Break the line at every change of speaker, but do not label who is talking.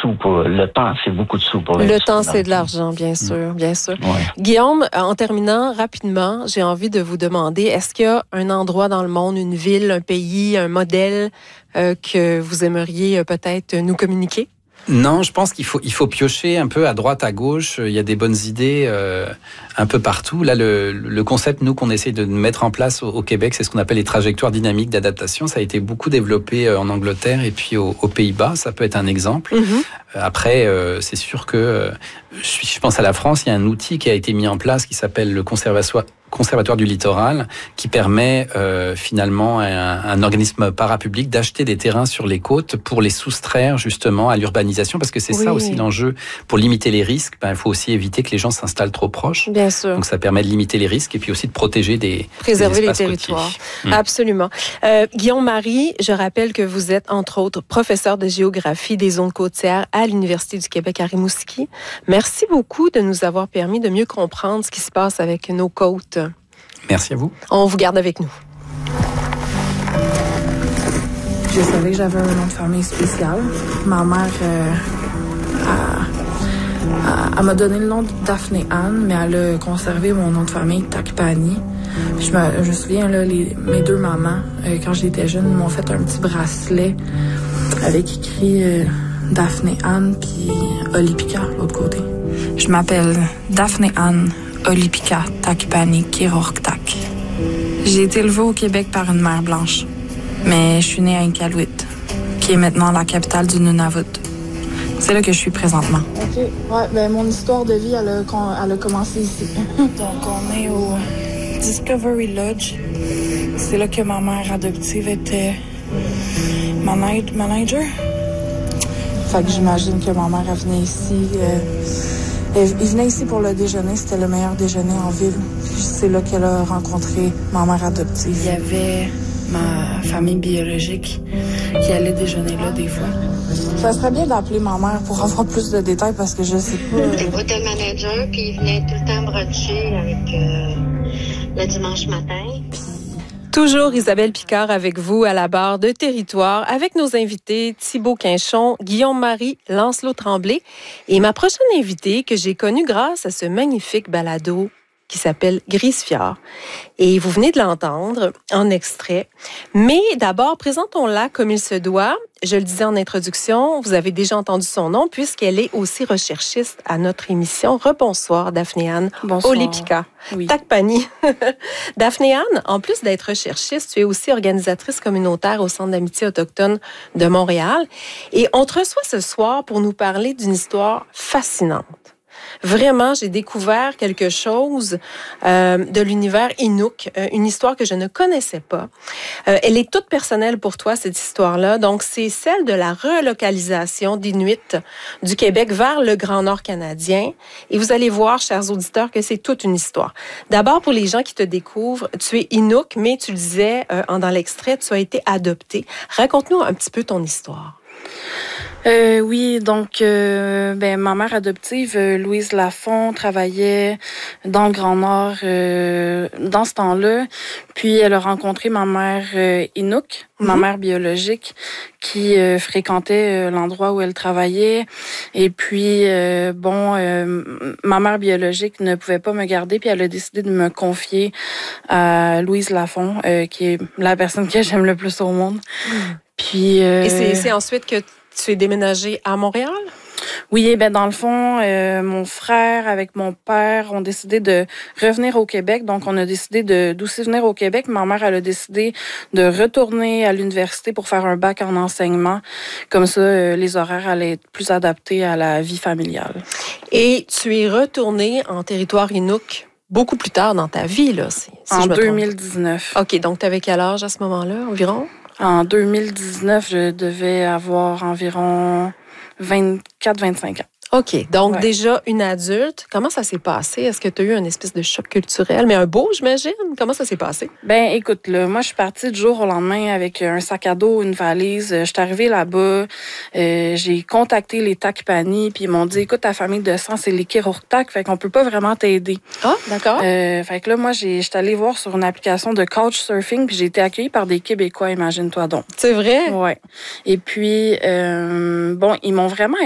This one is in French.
sous pour le temps, c'est beaucoup de sous pour
le temps, c'est de l'argent, bien sûr, bien sûr.
Ouais.
Guillaume, en terminant rapidement, j'ai envie de vous demander, est-ce qu'il y a un endroit dans le monde, une ville, un pays, un modèle que vous aimeriez peut-être nous communiquer?
Non, je pense qu'il faut piocher un peu à droite, à gauche. Il y a des bonnes idées un peu partout. Là, le concept, nous, qu'on essaie de mettre en place au Québec, c'est ce qu'on appelle les trajectoires dynamiques d'adaptation. Ça a été beaucoup développé en Angleterre et puis aux Pays-Bas. Ça peut être un exemple. Mm-hmm. Après, c'est sûr que je pense à la France, il y a un outil qui a été mis en place qui s'appelle le Conservatoire du littoral, qui permet finalement à un organisme parapublic d'acheter des terrains sur les côtes pour les soustraire justement à l'urbanisation, parce que c'est ça aussi l'enjeu. Pour limiter les risques, il faut aussi éviter que les gens s'installent trop proches.
Bien sûr.
Donc ça permet de limiter les risques et puis aussi de protéger
préserver
des
les territoires. Absolument. Guillaume Marie, je rappelle que vous êtes entre autres professeur de géographie des zones côtières à l'Université du Québec à Rimouski. Merci beaucoup de nous avoir permis de mieux comprendre ce qui se passe avec nos côtes.
Merci à vous.
On vous garde avec nous.
Je savais que j'avais un nom de famille spécial. Ma mère, elle m'a donné le nom de Daphné Anne, mais elle a conservé mon nom de famille, Takpani. Je me souviens, là, mes deux mamans, quand j'étais jeune, m'ont fait un petit bracelet avec écrit Daphné Anne puis Olipika, l'autre côté. Je m'appelle Daphné Anne Olipika Takpani Kirorktak. J'ai été élevée au Québec par une mère blanche, mais je suis née à Iqaluit, qui est maintenant la capitale du Nunavut. C'est là que je suis présentement. OK. Ouais, ben mon histoire de vie, elle a commencé ici. Donc, on est au Discovery Lodge. C'est là que ma mère adoptive était manager. Fait que j'imagine que ma mère, elle venait ici. Il venait ici pour le déjeuner. C'était le meilleur déjeuner en ville. C'est là qu'elle a rencontré ma mère adoptive. Il y avait ma famille biologique qui allait déjeuner là des fois. Ça serait bien d'appeler ma mère pour avoir plus de détails parce que je sais pas.
C'est hôtel manager, puis il venait tout le temps bruncher avec le dimanche matin.
Toujours Isabelle Picard avec vous à la barre de Territoire avec nos invités Thibaut Quinchon, Guillaume Marie, Lancelot Tremblay et ma prochaine invitée que j'ai connue grâce à ce magnifique balado qui s'appelle Grise Fjord. Et vous venez de l'entendre en extrait. Mais d'abord, présentons-la comme il se doit. Je le disais en introduction, vous avez déjà entendu son nom puisqu'elle est aussi recherchiste à notre émission. Rebonsoir, Daphné Anne Olipika.
Oui.
Takpani. Daphné Anne, en plus d'être recherchiste, tu es aussi organisatrice communautaire au Centre d'amitié autochtone de Montréal. Et on te reçoit ce soir pour nous parler d'une histoire fascinante. Vraiment, j'ai découvert quelque chose de l'univers Inuk, une histoire que je ne connaissais pas. Elle est toute personnelle pour toi, cette histoire-là. Donc, c'est celle de la relocalisation d'Inuits du Québec vers le Grand Nord canadien. Et vous allez voir, chers auditeurs, que c'est toute une histoire. D'abord, pour les gens qui te découvrent, tu es Inuk, mais tu le disais dans l'extrait, tu as été adopté. Raconte-nous un petit peu ton histoire.
Oui, donc ma mère adoptive, Louise Lafont, travaillait dans le Grand Nord dans ce temps-là. Puis elle a rencontré ma mère Inuk, ma mère biologique, qui fréquentait l'endroit où elle travaillait. Et puis ma mère biologique ne pouvait pas me garder, puis elle a décidé de me confier à Louise Lafont, qui est la personne que j'aime le plus au monde. Puis
et c'est ensuite que tu es déménagée à Montréal?
Oui, dans le fond, mon frère avec mon père ont décidé de revenir au Québec. Donc, on a décidé d'aussi venir au Québec. Ma mère, elle a décidé de retourner à l'université pour faire un bac en enseignement. Comme ça, les horaires allaient être plus adaptés à la vie familiale.
Et tu es retournée en territoire Inuk beaucoup plus tard dans ta vie, là, si
en 2019.
OK, donc tu avais quel âge à ce moment-là, environ?
En 2019, je devais avoir environ 24-25 ans.
OK. Donc, déjà une adulte. Comment ça s'est passé? Est-ce que tu as eu une espèce de choc culturel? Mais un beau, j'imagine. Comment ça s'est passé?
Écoute, là, moi, je suis partie du jour au lendemain avec un sac à dos, une valise. Je suis arrivée là-bas. J'ai contacté les Takpani, puis ils m'ont dit, écoute, ta famille de sang, c'est les Kirorktak, fait qu'on peut pas vraiment t'aider.
Ah, d'accord.
Fait que là, moi, j'étais allée voir sur une application de couchsurfing, puis j'ai été accueillie par des Québécois, imagine-toi donc.
C'est vrai?
Ouais. Et puis, ils m'ont vraiment